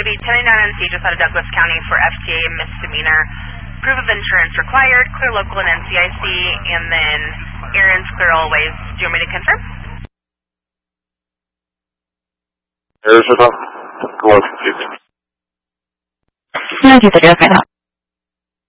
be 1099 and C just out of Douglas County for FTA misdemeanor. Proof of insurance required, clear local and NCIC, and then Aaron's clear all ways. Do you want me to confirm? There's a little confusing. No,